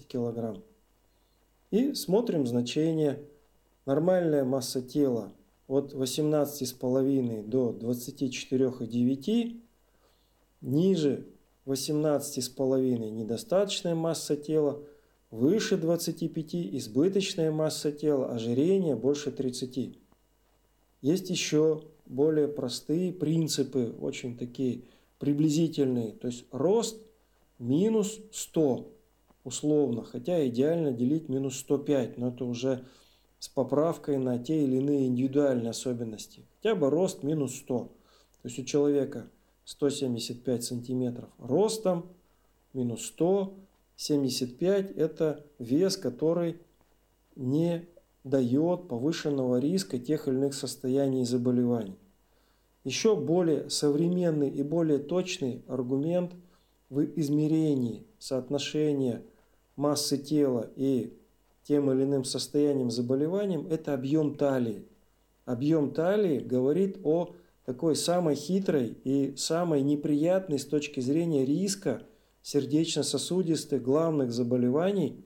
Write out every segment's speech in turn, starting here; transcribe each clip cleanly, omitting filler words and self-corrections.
кг. И смотрим значение. Нормальная масса тела от 18,5 до 24,9. Ниже 18,5 недостаточная масса тела. Выше 25 избыточная масса тела, ожирение больше 30. Есть еще более простые принципы, очень такие приблизительные. То есть рост минус 100 условно, хотя идеально делить минус 105, но это уже с поправкой на те или иные индивидуальные особенности. Хотя бы рост минус 100. То есть у человека 175 сантиметров ростом, минус 100, 75 – это вес, который не дает повышенного риска тех или иных состояний и заболеваний. Еще более современный и более точный аргумент в измерении соотношения массы тела и тем или иным состоянием заболеванием – это объем талии. Объем талии говорит о такой самой хитрой и самой неприятной с точки зрения риска сердечно-сосудистых главных заболеваний,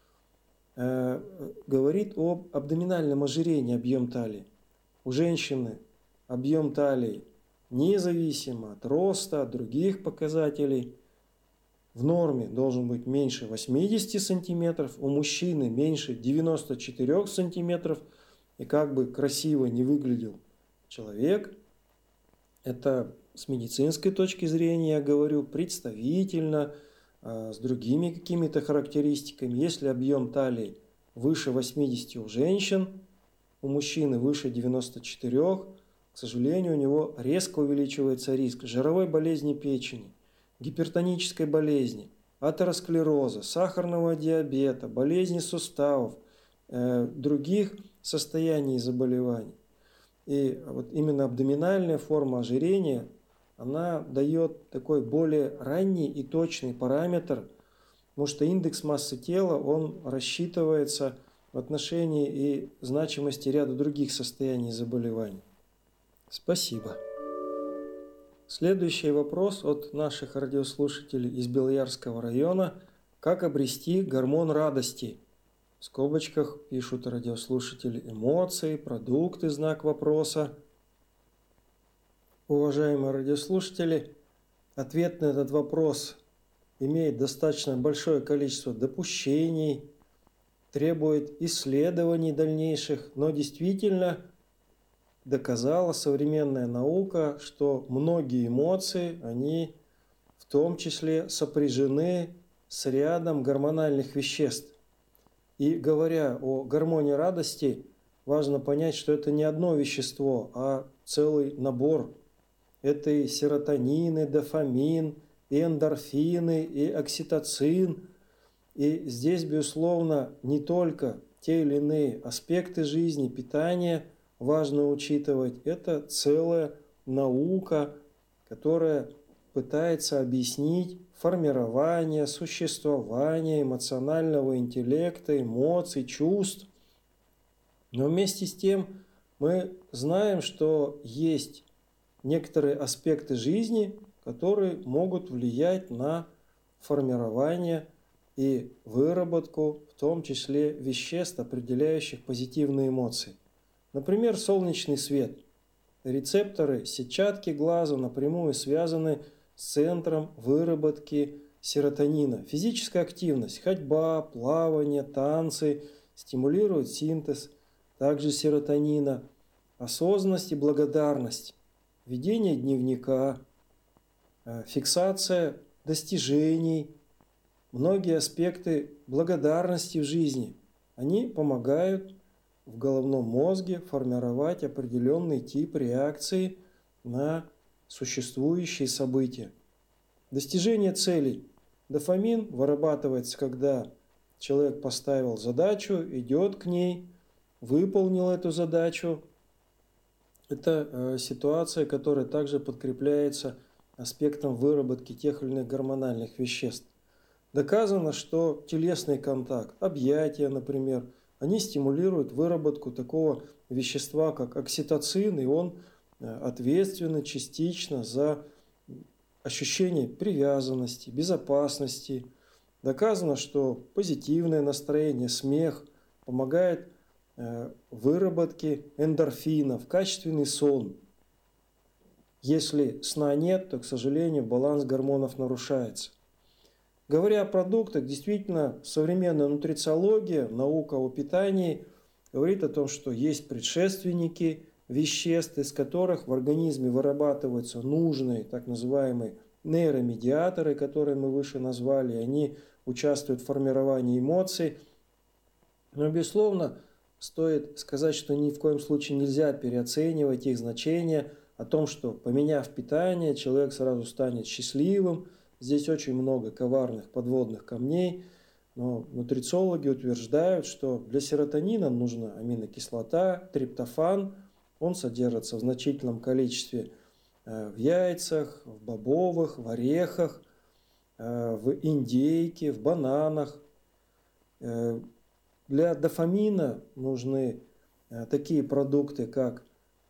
говорит об абдоминальном ожирении объем талии. У женщины объем талии независимо от роста, от других показателей в норме должен быть меньше 80 сантиметров, у мужчины меньше 94 сантиметров. И как бы красиво не выглядел человек, это с медицинской точки зрения, я говорю, представительно, с другими какими-то характеристиками. Если объем талии выше 80 у женщин, у мужчины выше 94, к сожалению, у него резко увеличивается риск жировой болезни печени, гипертонической болезни, атеросклероза, сахарного диабета, болезни суставов, других состояний и заболеваний. И вот именно абдоминальная форма ожирения, она дает такой более ранний и точный параметр, потому что индекс массы тела, он рассчитывается в отношении и значимости ряда других состояний и заболеваний. Спасибо. Следующий вопрос от наших радиослушателей из Белоярского района. Как обрести гормон радости? В скобочках пишут радиослушатели эмоции, продукты, знак вопроса. Уважаемые радиослушатели, ответ на этот вопрос имеет достаточно большое количество допущений, требует исследований дальнейших, но действительно доказала современная наука, что многие эмоции, они в том числе сопряжены с рядом гормональных веществ. И говоря о гормоне радости, важно понять, что это не одно вещество, а целый набор. Это и серотонин, и дофамин, и эндорфины, и окситоцин. И здесь, безусловно, не только те или иные аспекты жизни, питания важно учитывать. Это целая наука, которая пытается объяснить формирование, существование эмоционального интеллекта, эмоций, чувств. Но вместе с тем мы знаем, что есть некоторые аспекты жизни, которые могут влиять на формирование и выработку, в том числе веществ, определяющих позитивные эмоции. Например, солнечный свет. Рецепторы сетчатки глаза напрямую связаны с центром выработки серотонина. Физическая активность, ходьба, плавание, танцы стимулируют синтез также серотонина, осознанность и благодарность, ведение дневника, фиксация достижений, многие аспекты благодарности в жизни. Они помогают в головном мозге формировать определенный тип реакции на существующие события. Достижение целей. Дофамин вырабатывается, когда человек поставил задачу, идет к ней, выполнил эту задачу. Это ситуация, которая также подкрепляется аспектом выработки тех или иных гормональных веществ. Доказано, что телесный контакт, объятия, например, они стимулируют выработку такого вещества, как окситоцин, и он ответственен частично за ощущение привязанности, безопасности, Доказано, что позитивное настроение, смех помогает выработке эндорфинов, качественный сон. Если сна нет, то, к сожалению, баланс гормонов нарушается. Говоря о продуктах, действительно, современная нутрициология, наука о питании говорит о том, что есть предшественники веществ, из которых в организме вырабатываются нужные так называемые нейромедиаторы, которые мы выше назвали. Они участвуют в формировании эмоций. Но, безусловно, стоит сказать, что ни в коем случае нельзя переоценивать их значение, о том, что, поменяв питание, человек сразу станет счастливым. Здесь очень много коварных подводных камней, но нутрициологи утверждают, что для серотонина нужна аминокислота, триптофан. Он содержится в значительном количестве в яйцах, в бобовых, в орехах, в индейке, в бананах. Для дофамина нужны такие продукты, как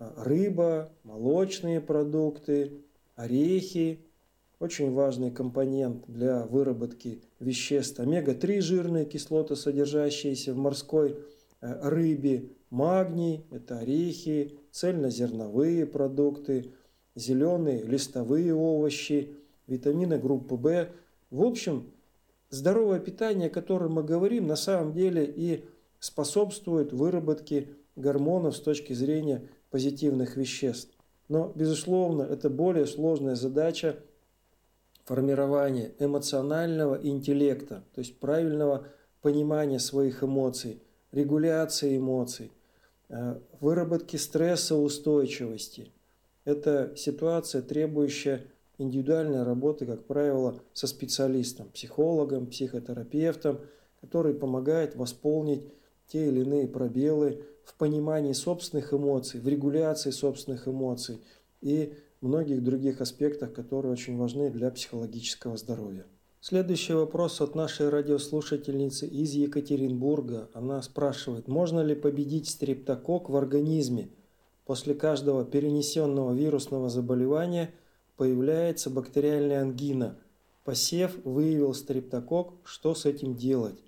рыба, молочные продукты, орехи. Очень важный компонент для выработки веществ омега-3 жирные кислоты, содержащиеся в морской рыбе, магний, это орехи, цельнозерновые продукты, зеленые листовые овощи, витамины группы В. В общем, здоровое питание, о котором мы говорим, на самом деле и способствует выработке гормонов с точки зрения позитивных веществ. Но, безусловно, это более сложная задача формирования эмоционального интеллекта, то есть правильного понимания своих эмоций, регуляции эмоций, выработки стрессоустойчивости. Это ситуация, требующая индивидуальной работы, как правило, со специалистом, психологом, психотерапевтом, который помогает восполнить те или иные пробелы в понимании собственных эмоций, в регуляции собственных эмоций и многих других аспектах, которые очень важны для психологического здоровья. Следующий вопрос от нашей радиослушательницы из Екатеринбурга. Она спрашивает, можно ли победить стрептококк в организме? После каждого перенесенного вирусного заболевания появляется бактериальная ангина. Посев выявил стрептококк, что с этим делать?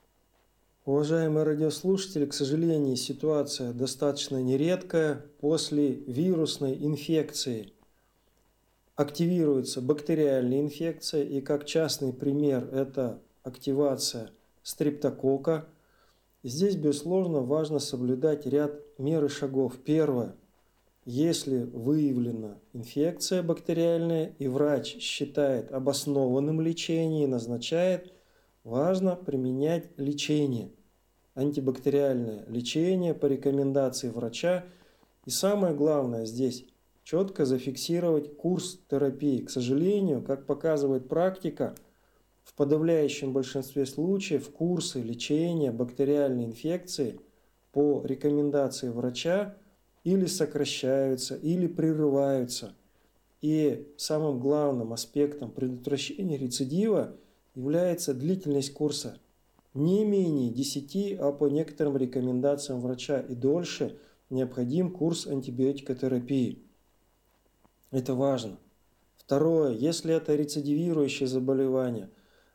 Уважаемые радиослушатели, к сожалению, ситуация достаточно нередкая. После вирусной инфекции активируется бактериальная инфекция, и как частный пример это активация стрептококка. Здесь, безусловно, важно соблюдать ряд мер и шагов. Первое. Если выявлена инфекция бактериальная и врач считает обоснованным лечение и назначает, важно применять лечение, антибактериальное лечение по рекомендации врача. И самое главное здесь четко зафиксировать курс терапии. К сожалению, как показывает практика, в подавляющем большинстве случаев курсы лечения бактериальной инфекции по рекомендации врача или сокращаются, или прерываются. И самым главным аспектом предотвращения рецидива является длительность курса. Не менее 10, а по некоторым рекомендациям врача и дольше необходим курс антибиотикотерапии. Это важно. Второе, если это рецидивирующее заболевание,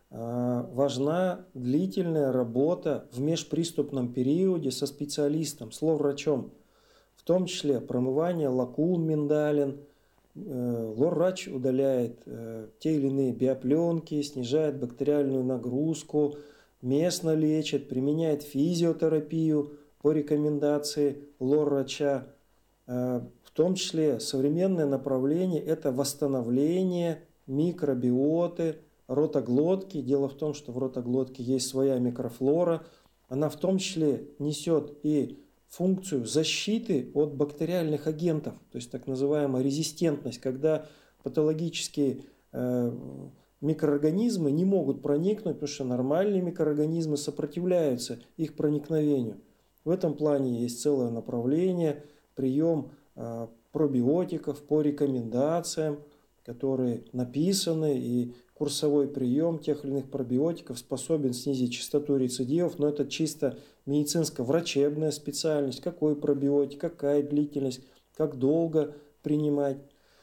важна длительная работа в межприступном периоде со специалистом, с лор-врачом, в том числе промывание лакун, миндалин. Лор-врач удаляет те или иные биопленки, снижает бактериальную нагрузку, местно лечит, применяет физиотерапию по рекомендации лор-врача. В том числе современное направление – это восстановление микробиоты ротоглотки. Дело в том, что в ротоглотке есть своя микрофлора. Она в том числе несет и функцию защиты от бактериальных агентов, то есть так называемая резистентность, когда патологические микроорганизмы не могут проникнуть, потому что нормальные микроорганизмы сопротивляются их проникновению. В этом плане есть целое направление, прием пробиотиков по рекомендациям, которые написаны, и курсовой прием тех или иных пробиотиков способен снизить частоту рецидивов, но это чисто медицинско-врачебная специальность, какой пробиотик, какая длительность, как долго принимать.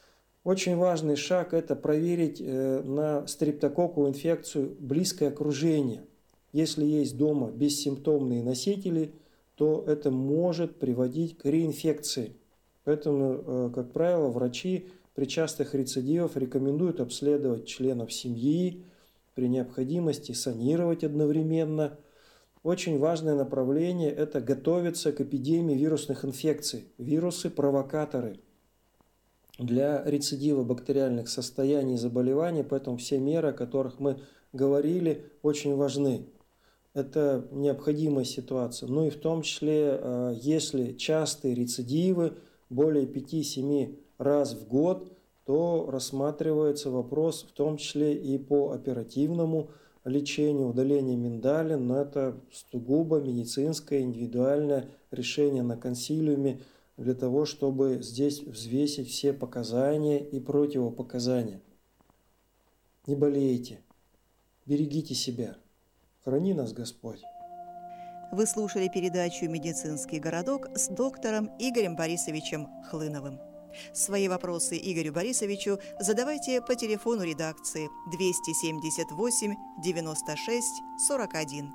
Очень важный шаг – это проверить на стрептококковую инфекцию близкое окружение. Если есть дома бессимптомные носители, то это может приводить к реинфекции. Поэтому, как правило, врачи при частых рецидивах рекомендуют обследовать членов семьи, при необходимости санировать одновременно. Очень важное направление – это готовиться к эпидемии вирусных инфекций. Вирусы-провокаторы для рецидива бактериальных состояний и заболеваний, поэтому все меры, о которых мы говорили, очень важны. Это необходимая ситуация. Ну и в том числе, если частые рецидивы, более 5-7 раз в год, то рассматривается вопрос в том числе и по оперативному лечению, удалению миндалин, но это сугубо медицинское индивидуальное решение на консилиуме для того, чтобы здесь взвесить все показания и противопоказания. Не болейте, берегите себя, храни нас Господь. Вы слушали передачу «Медицинский городок» с доктором Игорем Борисовичем Хлыновым. Свои вопросы Игорю Борисовичу задавайте по телефону редакции 278 96 41,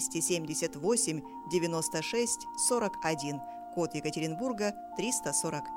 278 96 41, код Екатеринбурга 345.